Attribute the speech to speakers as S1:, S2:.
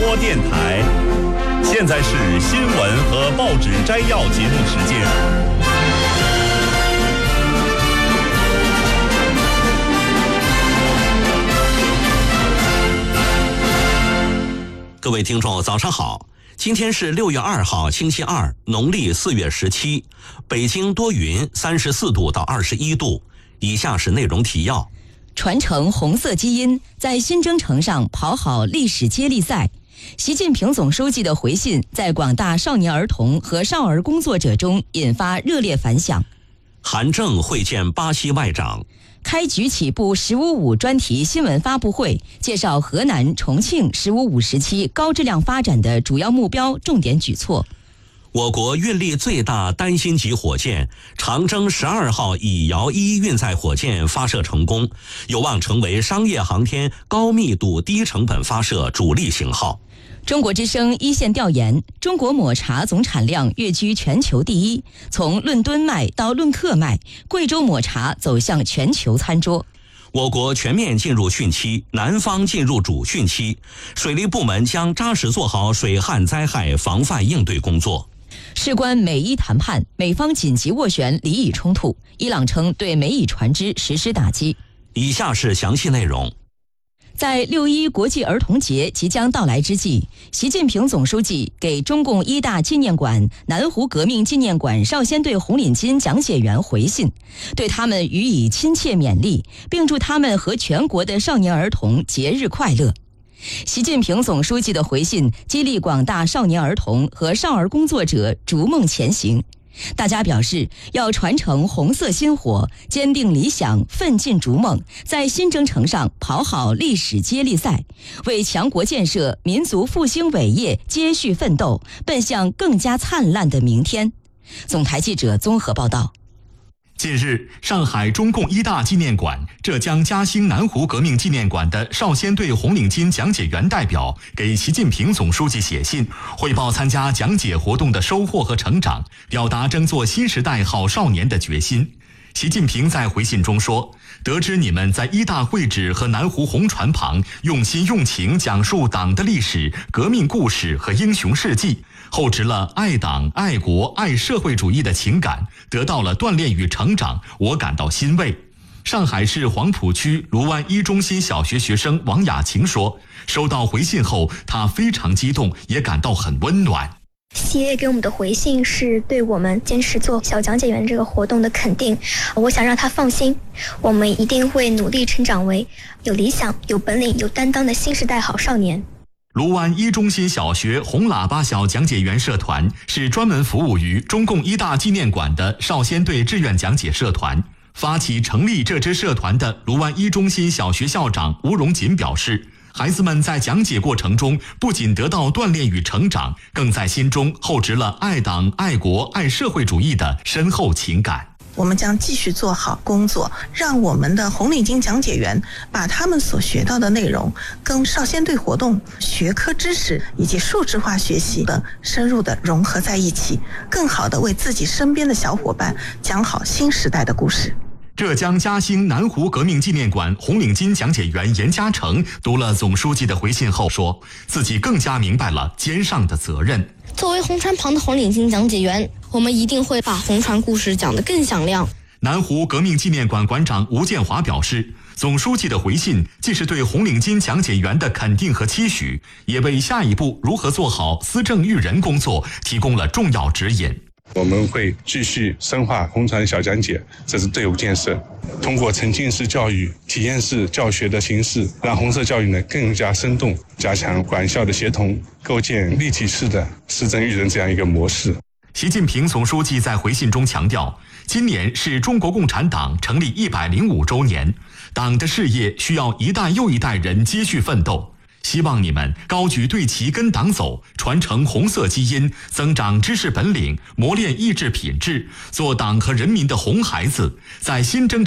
S1: 播电台。现在是新闻和报纸摘要节目时间。
S2: 各位听众早上好，今天是6月2号星期二，农历4月17，北京多云，34度到21度。以下是内容提要：
S3: 传承红色基因，在新征程上跑好历史接力赛。习近平总书记的回信在广大少年儿童和少儿工作者中引发热烈反响。
S2: 韩正会见巴西外长。
S3: 开局起步“15+5”专题新闻发布会，介绍河南、重庆“15+5”时期高质量发展的主要目标、重点举措。
S2: 我国运力最大单星级火箭长征12号乙遥1运载火箭发射成功，有望成为商业航天高密度低成本发射主力型号。
S3: 中国之声一线调研，中国抹茶总产量跃居全球第一，从论吨卖到论克卖，贵州抹茶走向全球餐桌。
S2: 我国全面进入汛期，南方进入主汛期，水利部门将扎实做好水旱灾害防范应对工作。
S3: 事关美伊谈判，美方紧急斡旋黎以冲突，伊朗称对美以船只实施打击。
S2: 以下是详细内容。
S3: 在6·1国际儿童节即将到来之际，习近平总书记给中共一大纪念馆、南湖革命纪念馆少先队红领巾讲解员回信，对他们予以亲切勉励，并祝他们和全国的少年儿童节日快乐。习近平总书记的回信激励广大少年儿童和少儿工作者逐梦前行。大家表示要传承红色薪火，坚定理想，奋进逐梦，在新征程上跑好历史接力赛，为强国建设、民族复兴伟业接续奋斗，奔向更加灿烂的明天。总台记者综合报道。
S4: 近日，上海中共一大纪念馆、浙江嘉兴南湖革命纪念馆的少先队红领巾讲解员代表给习近平总书记写信，汇报参加讲解活动的收获和成长，表达争做新时代好少年的决心。习近平在回信中说，得知你们在一大会址和南湖红船旁用心用情讲述党的历史、革命故事和英雄事迹，厚植了爱党、爱国、爱社会主义的情感，得到了锻炼与成长，我感到欣慰。上海市黄浦区卢湾一中心小学学生王雅晴说，收到回信后，她非常激动，也感到很温暖。
S5: 习爷爷给我们的回信是对我们坚持做小讲解员这个活动的肯定，我想让他放心，我们一定会努力成长为有理想、有本领、有担当的新时代好少年。
S4: 卢湾一中心小学红喇叭小讲解员社团是专门服务于中共一大纪念馆的少先队志愿讲解社团。发起成立这支社团的卢湾一中心小学校长吴荣锦表示，孩子们在讲解过程中不仅得到锻炼与成长，更在心中厚植了爱党、爱国、爱社会主义的深厚情感。
S6: 我们将继续做好工作，让我们的红领巾讲解员把他们所学到的内容跟少先队活动、学科知识以及数字化学习等深入的融合在一起，更好地为自己身边的小伙伴讲好新时代的故事。
S4: 浙江嘉兴南湖革命纪念馆红领巾讲解员严嘉诚读了总书记的回信后说，自己更加明白了肩上的责任。
S7: 作为红船旁的红领巾讲解员，我们一定会把红船故事讲得更响亮。
S4: 南湖革命纪念馆馆长吴建华表示，总书记的回信既是对红领巾讲解员的肯定和期许，也为下一步如何做好思政育人工作提供了重要指引。
S8: 我们会继续深化红船小讲解，这是队伍建设，通过沉浸式教育、体验式教学的形式，让红色教育呢更加生动，加强管校的协同，构建立体式的思政育人这样一个模式。
S4: 习近平总书记在回信中强调，今年是中国共产党成立105周年，党的事业需要一代又一代人接续奋斗。希望你们高举队旗跟党走，传承红色基因，增长知识本领，磨练意志品质，做党和人民的红孩子，在新征